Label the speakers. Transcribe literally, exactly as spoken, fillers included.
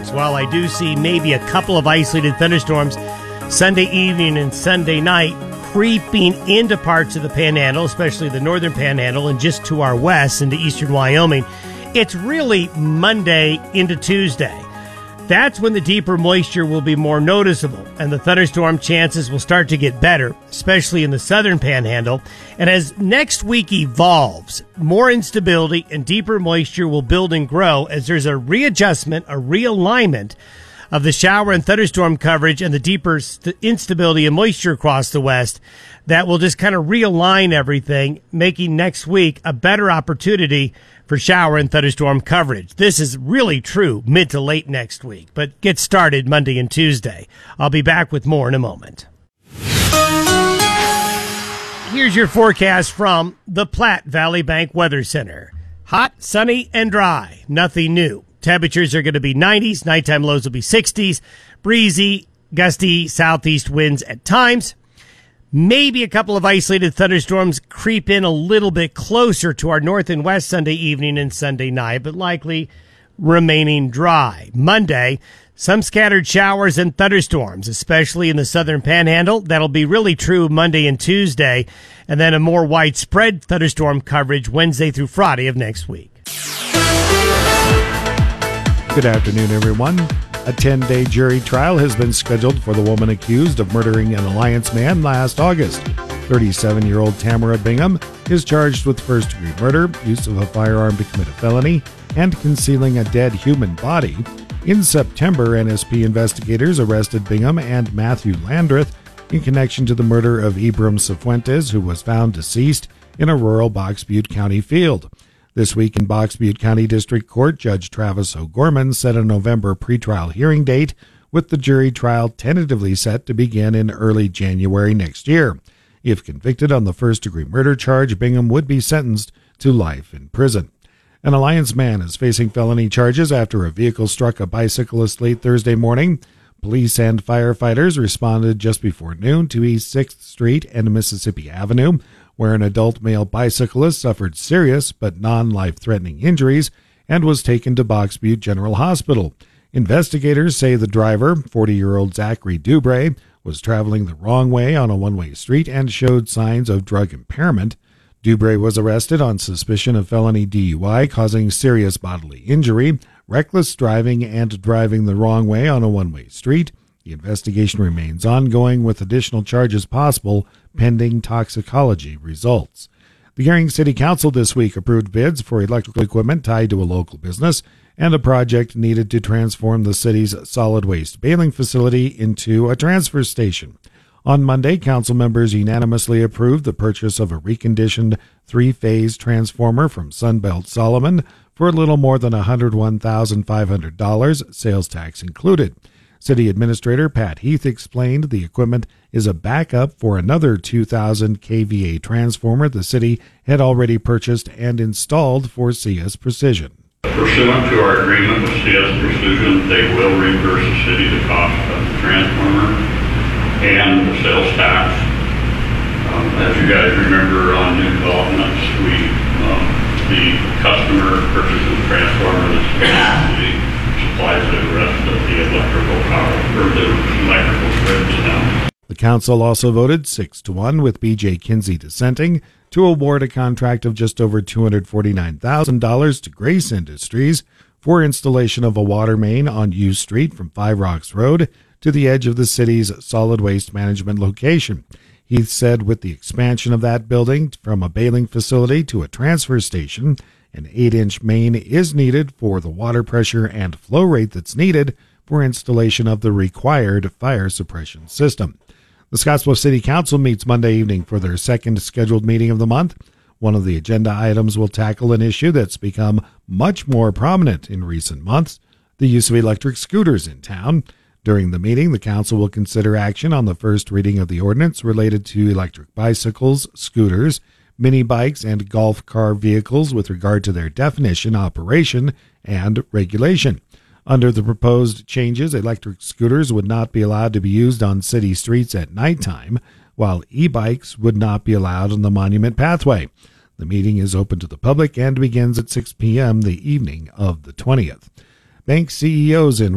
Speaker 1: things. While I do see maybe a couple of isolated thunderstorms Sunday evening and Sunday night creeping into parts of the Panhandle, especially the northern Panhandle, and just to our west into eastern Wyoming, it's really Monday into Tuesday. That's when the deeper moisture will be more noticeable, and the thunderstorm chances will start to get better, especially in the southern Panhandle. And as next week evolves, more instability and deeper moisture will build and grow as there's a readjustment, a realignment of the shower and thunderstorm coverage and the deeper st- instability and moisture across the west that will just kind of realign everything, making next week a better opportunity for shower and thunderstorm coverage. This is really true mid to late next week, but get started Monday and Tuesday. I'll be back with more in a moment. Here's your forecast from the Platte Valley Bank Weather Center. Hot, sunny, and dry. Nothing new. Temperatures are going to be nineties. Nighttime lows will be sixties. Breezy, gusty southeast winds at times. Maybe a couple of isolated thunderstorms creep in a little bit closer to our north and west Sunday evening and Sunday night, but likely remaining dry. Monday, some scattered showers and thunderstorms, especially in the southern Panhandle. That'll be really true Monday and Tuesday, and then a more widespread thunderstorm coverage Wednesday through Friday of next week.
Speaker 2: Good afternoon, everyone. A ten-day jury trial has been scheduled for the woman accused of murdering an Alliance man last August. thirty-seven-year-old Tamara Bingham is charged with first-degree murder, use of a firearm to commit a felony, and concealing a dead human body. In September, N S P investigators arrested Bingham and Matthew Landreth in connection to the murder of Ibram Cifuentes, who was found deceased in a rural Box Butte County field. This week in Box Butte County District Court, Judge Travis O'Gorman set a November pretrial hearing date, with the jury trial tentatively set to begin in early January next year. If convicted on the first-degree murder charge, Bingham would be sentenced to life in prison. An Alliance man is facing felony charges after a vehicle struck a bicyclist late Thursday morning. Police and firefighters responded just before noon to East sixth Street and Mississippi Avenue, where an adult male bicyclist suffered serious but non-life-threatening injuries and was taken to Box Butte General Hospital. Investigators say the driver, forty-year-old Zachary Dubray, was traveling the wrong way on a one-way street and showed signs of drug impairment. Dubray was arrested on suspicion of felony D U I causing serious bodily injury, reckless driving, and driving the wrong way on a one-way street. The investigation remains ongoing, with additional charges possible pending toxicology results. The Gering City Council this week approved bids for electrical equipment tied to a local business and a project needed to transform the city's solid waste baling facility into a transfer station. On Monday, council members unanimously approved the purchase of a reconditioned three-phase transformer from Sunbelt Solomon for a little more than one hundred one thousand five hundred dollars, sales tax included. City Administrator Pat Heath explained the equipment is a backup for another two thousand k V A transformer the city had already purchased and installed for C S Precision.
Speaker 3: Pursuant to our agreement with C S Precision, they will reimburse the city the cost of the transformer and the sales tax. Um, as you guys remember, on new developments, we um, the customer purchases the transformer that's in the city, supplies the rest of the electrical power, or the electrical grids now.
Speaker 2: The council also voted six to one, with B J Kinsey dissenting, to award a contract of just over two hundred forty-nine thousand dollars to Grace Industries for installation of a water main on U Street from Five Rocks Road to the edge of the city's solid waste management location. Heath said with the expansion of that building from a baling facility to a transfer station, an eight-inch main is needed for the water pressure and flow rate that's needed for installation of the required fire suppression system. The Scottsbluff City Council meets Monday evening for their second scheduled meeting of the month. One of the agenda items will tackle an issue that's become much more prominent in recent months, the use of electric scooters in town. During the meeting, the council will consider action on the first reading of the ordinance related to electric bicycles, scooters, mini bikes, and golf car vehicles with regard to their definition, operation, and regulation. Under the proposed changes, electric scooters would not be allowed to be used on city streets at nighttime, while e-bikes would not be allowed on the Monument Pathway. The meeting is open to the public and begins at six p.m. the evening of the twentieth. Bank C E Os in